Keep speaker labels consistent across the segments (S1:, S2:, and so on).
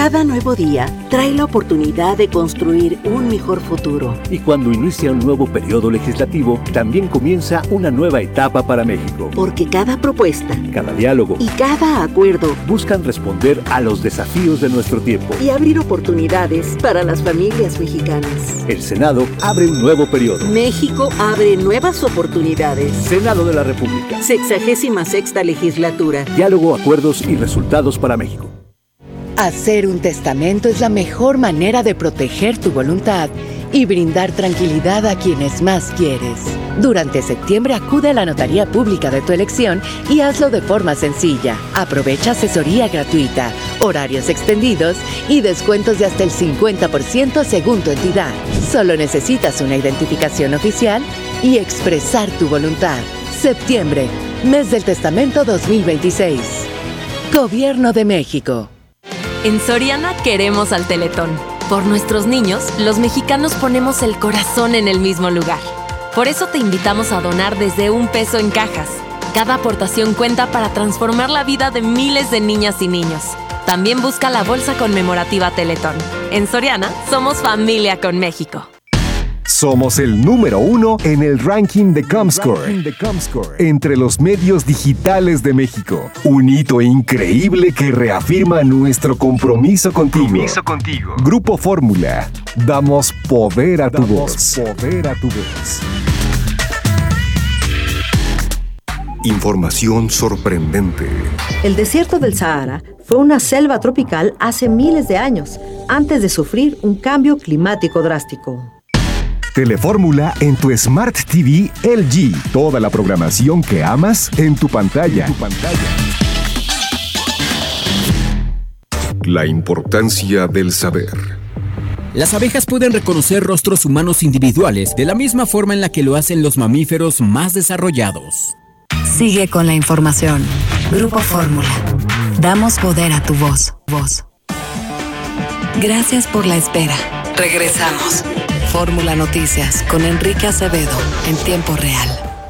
S1: Cada nuevo día trae la oportunidad de construir un mejor futuro.
S2: Y cuando inicia un nuevo periodo legislativo, también comienza una nueva etapa para México.
S1: Porque cada propuesta,
S2: cada diálogo
S1: y cada acuerdo
S2: buscan responder a los desafíos de nuestro tiempo
S1: y abrir oportunidades para las familias mexicanas.
S2: El Senado abre un nuevo periodo.
S1: México abre nuevas oportunidades.
S2: Senado de la República.
S1: 66ª legislatura.
S2: Diálogo, acuerdos y resultados para México.
S3: Hacer un testamento es la mejor manera de proteger tu voluntad y brindar tranquilidad a quienes más quieres. Durante septiembre acude a la notaría pública de tu elección y hazlo de forma sencilla. Aprovecha asesoría gratuita, horarios extendidos y descuentos de hasta el 50% según tu entidad. Solo necesitas una identificación oficial y expresar tu voluntad. Septiembre, mes del testamento 2026. Gobierno de México.
S4: En Soriana queremos al Teletón. Por nuestros niños, los mexicanos ponemos el corazón en el mismo lugar. Por eso te invitamos a donar desde $1 en cajas. Cada aportación cuenta para transformar la vida de miles de niñas y niños. También busca la bolsa conmemorativa Teletón. En Soriana, somos familia con México.
S5: Somos el número 1 en el ranking de Comscore, entre los medios digitales de México. Un hito increíble que reafirma nuestro compromiso contigo. Grupo Fórmula. Damos poder a tu voz.
S6: Información sorprendente.
S7: El desierto del Sahara fue una selva tropical hace miles de años, antes de sufrir un cambio climático drástico.
S5: Telefórmula en tu Smart TV LG. Toda la programación que amas en tu pantalla.
S6: La importancia del saber.
S8: Las abejas pueden reconocer rostros humanos individuales de la misma forma en la que lo hacen los mamíferos más desarrollados.
S9: Sigue con la información. Grupo Fórmula. Damos poder a tu voz. Gracias por la espera. Regresamos. Fórmula Noticias con Enrique Acevedo en tiempo real.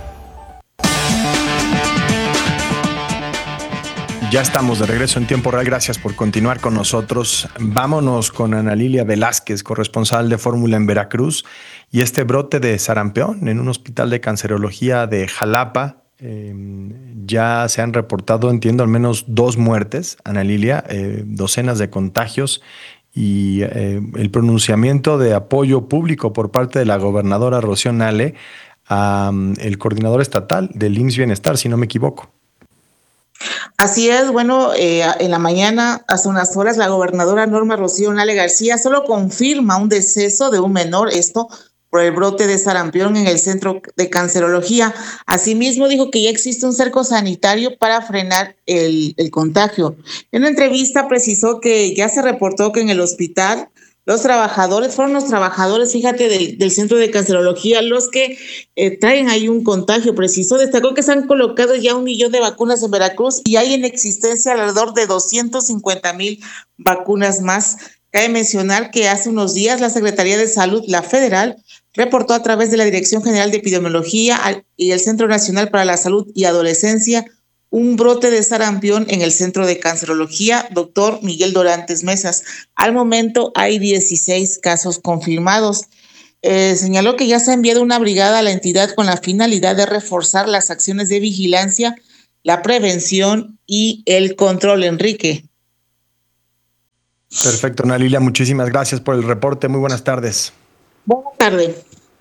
S10: Ya estamos de regreso en tiempo real. Gracias por continuar con nosotros. Vámonos con Ana Lilia Velázquez, corresponsal de Fórmula en Veracruz. Y este brote de sarampión en un hospital de cancerología de Jalapa. Ya se han reportado, entiendo, al menos 2 muertes, Ana Lilia, docenas de contagios. Y el pronunciamiento de apoyo público por parte de la gobernadora Rocío Nale a el coordinador estatal del IMSS Bienestar, si no me equivoco.
S11: Así es, bueno, en la mañana, hace unas horas, la gobernadora Norma Rocío Nale García solo confirma un deceso de un menor, esto por el brote de sarampión en el centro de cancerología. Asimismo, dijo que ya existe un cerco sanitario para frenar el contagio. En una entrevista precisó que ya se reportó que en el hospital fueron los trabajadores, fíjate, del centro de cancerología los que traen ahí un contagio. Destacó que se han colocado ya 1 millón de vacunas en Veracruz y hay en existencia alrededor de 250,000 vacunas más. Cabe mencionar que hace unos días la Secretaría de Salud, la federal, reportó a través de la Dirección General de Epidemiología y el Centro Nacional para la Salud y Adolescencia un brote de sarampión en el Centro de Cancerología, doctor Miguel Dorantes Mesas. Al momento hay 16 casos confirmados. Señaló que ya se ha enviado una brigada a la entidad con la finalidad de reforzar las acciones de vigilancia, la prevención y el control. Enrique.
S10: Perfecto, Ana Lilia, muchísimas gracias por el reporte. Muy buenas tardes.
S11: Buenas tardes.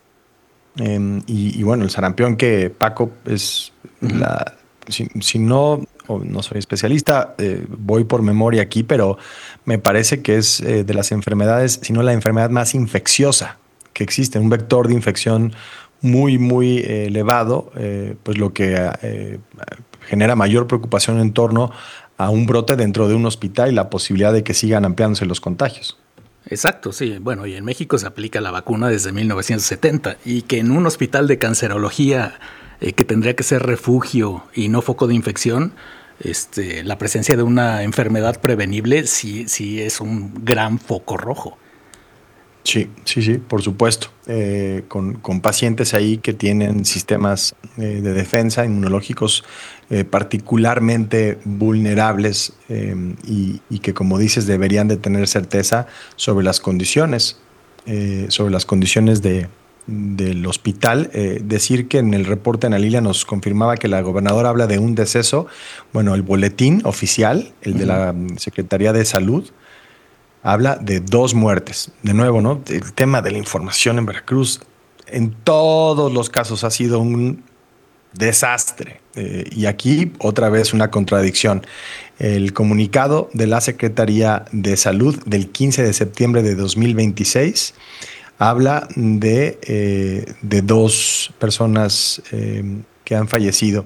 S10: Y bueno, el sarampión que Paco es si no soy especialista, voy por memoria aquí, pero me parece que es de las enfermedades, si no la enfermedad más infecciosa que existe, un vector de infección muy, muy elevado, pues lo que genera mayor preocupación en torno a un brote dentro de un hospital y la posibilidad de que sigan ampliándose los contagios.
S12: Exacto, sí. Bueno, y en México se aplica la vacuna desde 1970 y que en un hospital de cancerología que tendría que ser refugio y no foco de infección, la presencia de una enfermedad prevenible sí es un gran foco rojo.
S10: Sí, por supuesto. Con pacientes ahí que tienen sistemas de defensa inmunológicos particularmente vulnerables y que, como dices, deberían de tener certeza sobre las condiciones del hospital. Decir que en el reporte Ana Lilia nos confirmaba que la gobernadora habla de un deceso. Bueno, el boletín oficial, el de la Secretaría de Salud, habla de 2 muertes. De nuevo, ¿no? El tema de la información en Veracruz en todos los casos ha sido un desastre. Y aquí otra vez una contradicción. El comunicado de la Secretaría de Salud del 15 de septiembre de 2026 habla de 2 personas que han fallecido.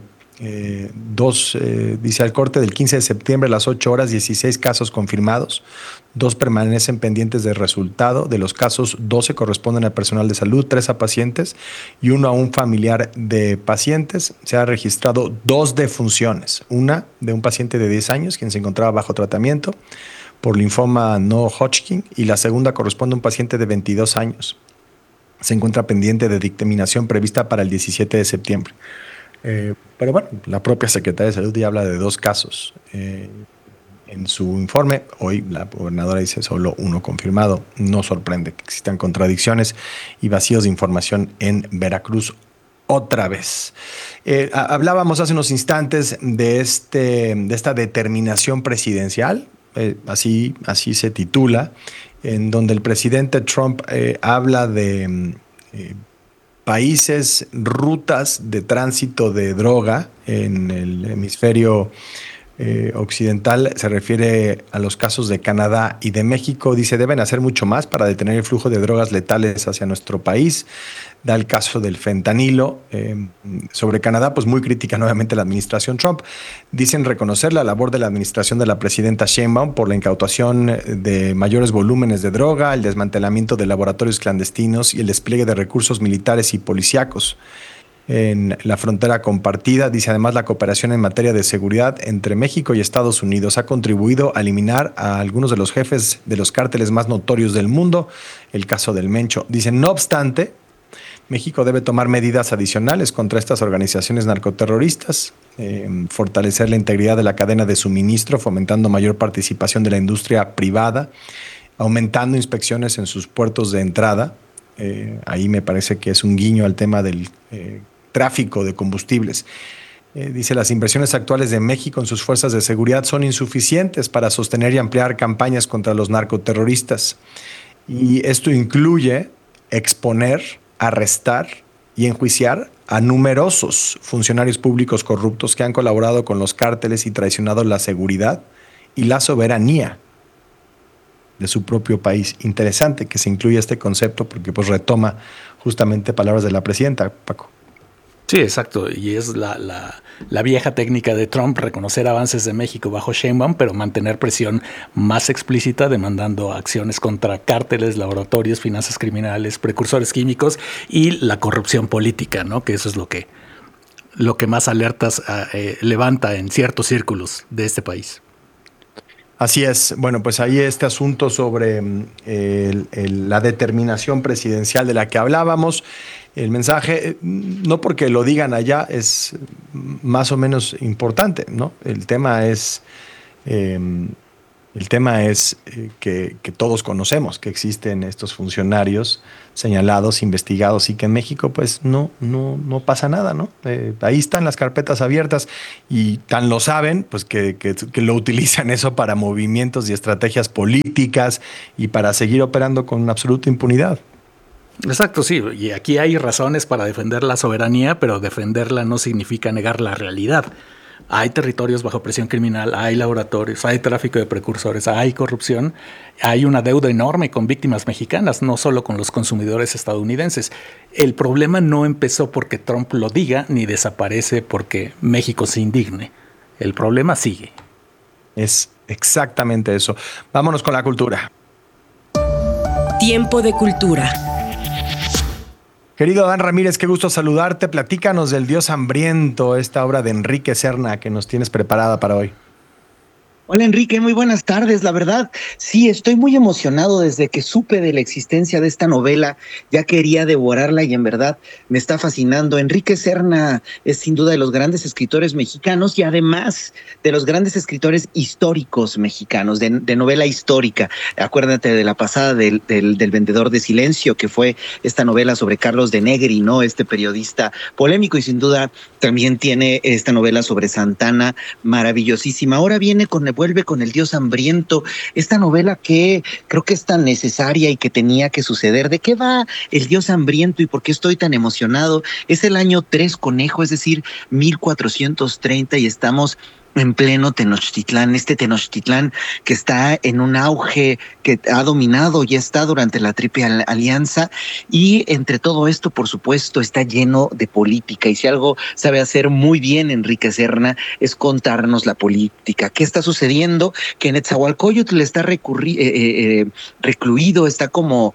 S10: Dice al corte del 15 de septiembre a las 8 horas, 16 casos confirmados, 2 permanecen pendientes de resultado. De los casos, 12 corresponden a personal de salud, 3 a pacientes y 1 a un familiar de pacientes. Se ha registrado 2 defunciones, una de un paciente de 10 años, quien se encontraba bajo tratamiento por linfoma no Hodgkin, y la segunda corresponde a un paciente de 22 años. Se encuentra pendiente de dictaminación prevista para el 17 de septiembre. Pero bueno, la propia Secretaría de Salud ya habla de 2 casos en su informe. Hoy la gobernadora dice solo 1 confirmado. No sorprende que existan contradicciones y vacíos de información en Veracruz otra vez. Hablábamos hace unos instantes de esta determinación presidencial, así se titula, en donde el presidente Trump habla de países, rutas de tránsito de droga en el hemisferio occidental. Se refiere a los casos de Canadá y de México. Dice, deben hacer mucho más para detener el flujo de drogas letales hacia nuestro país. Da el caso del fentanilo. Sobre Canadá, pues muy crítica nuevamente la administración Trump. Dicen reconocer la labor de la administración de la presidenta Sheinbaum por la incautación de mayores volúmenes de droga, el desmantelamiento de laboratorios clandestinos y el despliegue de recursos militares y policíacos en la frontera compartida. Dice, además, la cooperación en materia de seguridad entre México y Estados Unidos ha contribuido a eliminar a algunos de los jefes de los cárteles más notorios del mundo, el caso del Mencho. Dice, no obstante, México debe tomar medidas adicionales contra estas organizaciones narcoterroristas, fortalecer la integridad de la cadena de suministro, fomentando mayor participación de la industria privada, aumentando inspecciones en sus puertos de entrada. Ahí me parece que es un guiño al tema del tráfico de combustibles. Dice, las inversiones actuales de México en sus fuerzas de seguridad son insuficientes para sostener y ampliar campañas contra los narcoterroristas. Y esto incluye exponer, arrestar y enjuiciar a numerosos funcionarios públicos corruptos que han colaborado con los cárteles y traicionado la seguridad y la soberanía de su propio país. Interesante que se incluya este concepto porque pues retoma justamente palabras de la presidenta, Paco.
S12: Sí, exacto. Y es la vieja técnica de Trump, reconocer avances de México bajo Sheinbaum, pero mantener presión más explícita, demandando acciones contra cárteles, laboratorios, finanzas criminales, precursores químicos y la corrupción política, ¿no? Que eso es lo que más alertas levanta en ciertos círculos de este país.
S10: Así es. Bueno, pues ahí este asunto sobre la determinación presidencial de la que hablábamos. El mensaje, no porque lo digan allá, es más o menos importante, ¿no? El tema es que todos conocemos que existen estos funcionarios señalados, investigados, y que en México pues no pasa nada, ¿no? Ahí están las carpetas abiertas y tan lo saben pues que lo utilizan eso para movimientos y estrategias políticas y para seguir operando con absoluta impunidad.
S12: Exacto, sí, y aquí hay razones para defender la soberanía, pero defenderla no significa negar la realidad. Hay territorios bajo presión criminal, hay laboratorios, hay tráfico de precursores, hay corrupción, hay una deuda enorme con víctimas mexicanas, no solo con los consumidores estadounidenses. El problema no empezó porque Trump lo diga, ni desaparece porque México se indigne. El problema sigue.
S10: Es exactamente eso. Vámonos con la cultura.
S13: Tiempo de cultura.
S10: Querido Dan Ramírez, qué gusto saludarte. Platícanos del Dios hambriento, esta obra de Enrique Serna que nos tienes preparada para hoy.
S13: Hola Enrique, muy buenas tardes. La verdad, sí, estoy muy emocionado desde que supe de la existencia de esta novela. Ya quería devorarla y en verdad me está fascinando. Enrique Serna es sin duda de los grandes escritores mexicanos y además de los grandes escritores históricos mexicanos, de novela histórica. Acuérdate de la pasada del Vendedor de Silencio, que fue esta novela sobre Carlos de Negri, ¿no? Este periodista polémico, y sin duda también tiene esta novela sobre Santana, maravillosísima. Ahora vuelve con El Dios Hambriento, esta novela que creo que es tan necesaria y que tenía que suceder. ¿De qué va El Dios Hambriento y por qué estoy tan emocionado? Es el año 3 Conejo, es decir, 1430, y estamos en pleno Tenochtitlán, este Tenochtitlán que está en un auge, que ha dominado y está durante la Triple Alianza, y entre todo esto, por supuesto, está lleno de política, y si algo sabe hacer muy bien Enrique Serna es contarnos la política. ¿Qué está sucediendo? Que Netzahualcóyotl está recluido, está como,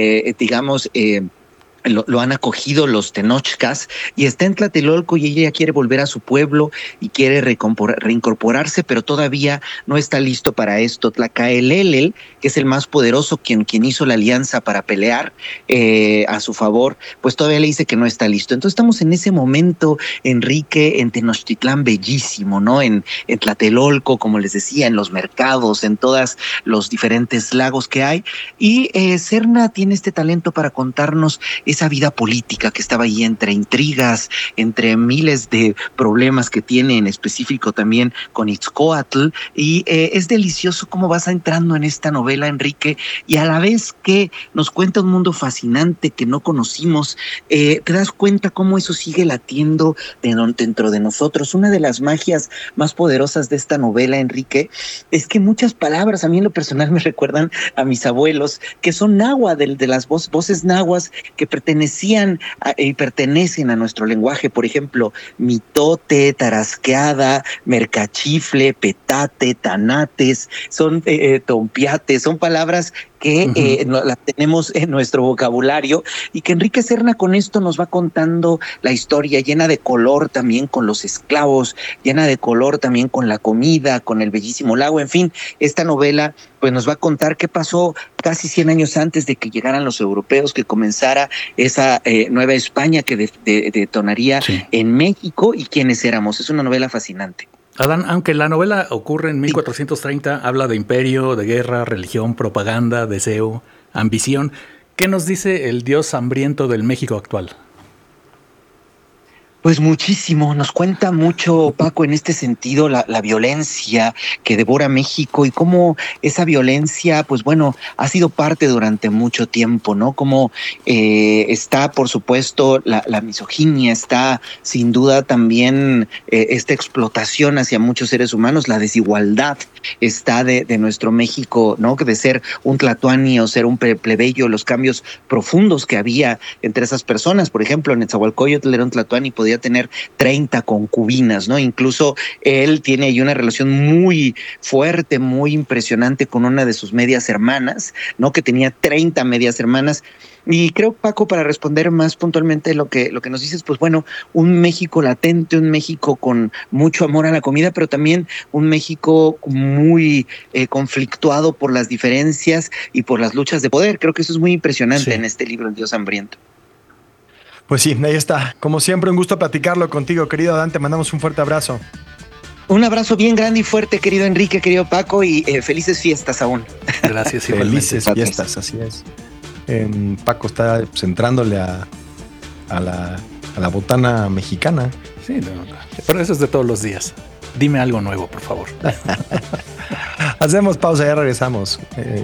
S13: lo han acogido los tenochcas, y está en Tlatelolco, y ella quiere volver a su pueblo y quiere reincorporarse, pero todavía no está listo para esto. Tlacaelelel, que es el más poderoso, quien hizo la alianza para pelear a su favor, pues todavía le dice que no está listo. Entonces estamos en ese momento, Enrique, en Tenochtitlán bellísimo, ¿no? En Tlatelolco, como les decía, en los mercados, en todos los diferentes lagos que hay, y Serna tiene este talento para contarnos esa vida política que estaba ahí, entre intrigas, entre miles de problemas que tiene, en específico también con Itzcoatl, y es delicioso cómo vas entrando en esta novela, Enrique, y a la vez que nos cuenta un mundo fascinante que no conocimos, te das cuenta cómo eso sigue latiendo dentro de nosotros. Una de las magias más poderosas de esta novela, Enrique, es que muchas palabras, a mí en lo personal me recuerdan a mis abuelos, que son náhuatl, de las voces náhuatl que pertenecen a nuestro lenguaje. Por ejemplo, mitote, tarasqueada, mercachifle, petate, tanates, son tompiates, son palabras que las tenemos en nuestro vocabulario, y que Enrique Serna con esto nos va contando la historia, llena de color también con los esclavos, llena de color también con la comida, con el bellísimo lago. En fin, esta novela pues nos va a contar qué pasó casi 100 años antes de que llegaran los europeos, que comenzara esa Nueva España que detonaría en México, y quiénes éramos. Es una novela fascinante.
S12: Adán, aunque la novela ocurre en 1430, habla de imperio, de guerra, religión, propaganda, deseo, ambición. ¿Qué nos dice el Dios Hambriento del México actual?
S13: Pues muchísimo, nos cuenta mucho, Paco, en este sentido, la violencia que devora México, y cómo esa violencia, pues bueno, ha sido parte durante mucho tiempo, ¿no? Como está, por supuesto, la misoginia, está sin duda también esta explotación hacia muchos seres humanos, la desigualdad está de nuestro México, ¿no? Que de ser un tlatoani o ser un plebeyo, los cambios profundos que había entre esas personas. Por ejemplo, Netzahualcóyotl era un tlatoani y podía tener 30 concubinas, ¿no? Incluso él tiene ahí una relación muy fuerte, muy impresionante con una de sus medias hermanas, ¿no? Que tenía 30 medias hermanas. Y creo, Paco, para responder más puntualmente lo que nos dices, pues bueno, un México latente, un México con mucho amor a la comida, pero también un México muy conflictuado por las diferencias y por las luchas de poder. Creo que eso es muy impresionante en este libro, El Dios Hambriento.
S10: Pues sí, ahí está. Como siempre, un gusto platicarlo contigo, querido Adán. Te mandamos un fuerte abrazo.
S13: Un abrazo bien grande y fuerte, querido Enrique, querido Paco, y felices fiestas aún.
S12: Gracias.
S10: Felices fiestas, así es. Paco está entrándole a la botana mexicana.
S12: Sí, pero eso es de todos los días. Dime algo nuevo, por favor.
S10: Hacemos pausa, ya regresamos.